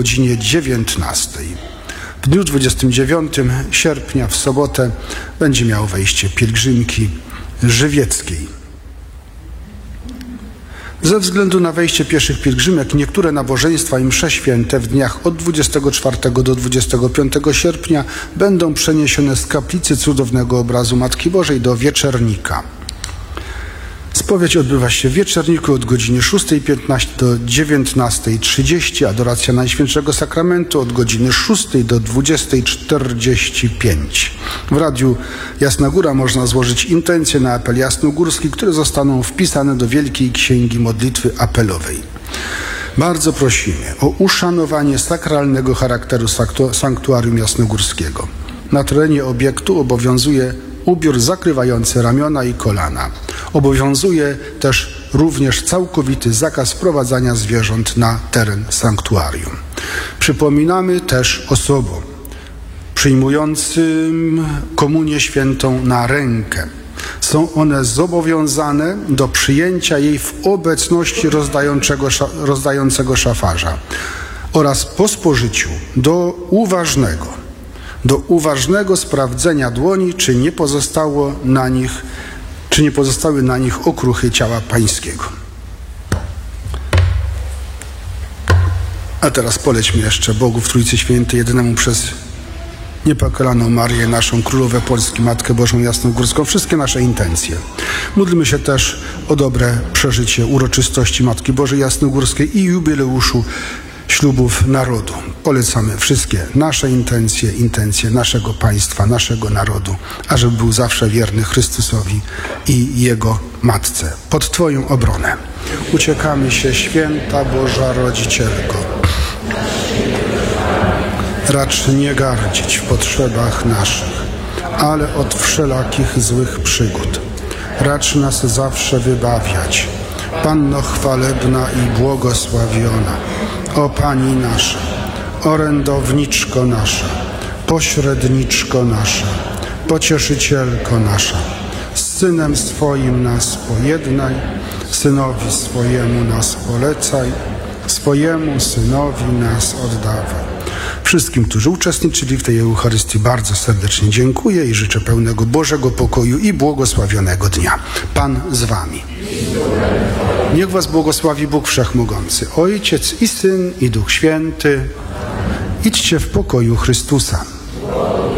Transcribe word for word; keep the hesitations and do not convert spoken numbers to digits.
godzinie dziewiętnastej. W dniu dwudziestego dziewiątego sierpnia w sobotę będzie miało wejście pielgrzymki żywieckiej. Ze względu na wejście pieszych pielgrzymek niektóre nabożeństwa i msze święte w dniach od dwudziestego czwartego do dwudziestego piątego sierpnia będą przeniesione z kaplicy Cudownego Obrazu Matki Bożej do Wieczernika. Spowiedź odbywa się w Wieczerniku od godziny szóstej piętnaście do dziewiętnastej trzydzieści, adoracja Najświętszego Sakramentu od godziny szóstej do dwudziestej czterdzieści pięć. W Radiu Jasna Góra można złożyć intencje na apel jasnogórski, które zostaną wpisane do Wielkiej Księgi Modlitwy Apelowej. Bardzo prosimy o uszanowanie sakralnego charakteru sanktuarium jasnogórskiego. Na terenie obiektu obowiązuje ubiór zakrywający ramiona i kolana. Obowiązuje też również całkowity zakaz wprowadzania zwierząt na teren sanktuarium. Przypominamy też osobom przyjmującym komunię świętą na rękę. Są one zobowiązane do przyjęcia jej w obecności rozdającego szafarza oraz po spożyciu do uważnego do uważnego sprawdzenia dłoni, czy nie pozostało na nich, czy nie pozostały na nich okruchy ciała pańskiego. A teraz polećmy jeszcze Bogu w Trójcy Świętej, jedynemu przez niepokalaną Marię, naszą Królowę Polski, Matkę Bożą Jasnogórską, wszystkie nasze intencje. Módlmy się też o dobre przeżycie uroczystości Matki Bożej Jasnogórskiej i jubileuszu ślubów narodu. Polecamy wszystkie nasze intencje, intencje naszego państwa, naszego narodu, ażeby był zawsze wierny Chrystusowi i Jego Matce. Pod Twoją obronę uciekamy się, święta Boża Rodzicielko. Racz nie gardzić w potrzebach naszych, ale od wszelakich złych przygód. Racz nas zawsze wybawiać. Panno chwalebna i błogosławiona, o Pani nasza, orędowniczko nasza, pośredniczko nasza, pocieszycielko nasza, z Synem swoim nas pojednaj, Synowi swojemu nas polecaj, swojemu Synowi nas oddawaj. Wszystkim, którzy uczestniczyli w tej Eucharystii, bardzo serdecznie dziękuję i życzę pełnego Bożego pokoju i błogosławionego dnia. Pan z Wami. Niech Was błogosławi Bóg Wszechmogący, Ojciec i Syn i Duch Święty. Idźcie w pokoju Chrystusa.